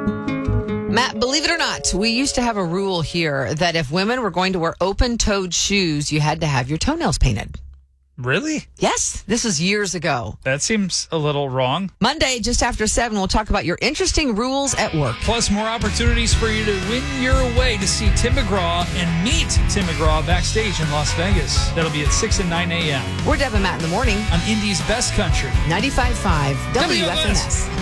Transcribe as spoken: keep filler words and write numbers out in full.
Matt, believe it or not, we used to have a rule here that if women were going to wear open-toed shoes, you had to have your toenails painted. Really? Yes, this was years ago. That seems a little wrong. Monday, just after seven, we'll talk about your interesting rules at work. Plus, more opportunities for you to win your way to see Tim McGraw and meet Tim McGraw backstage in Las Vegas. That'll be at six and nine a.m. We're Deb and Matt in the morning on Indy's Best Country. ninety-five point five W F M S.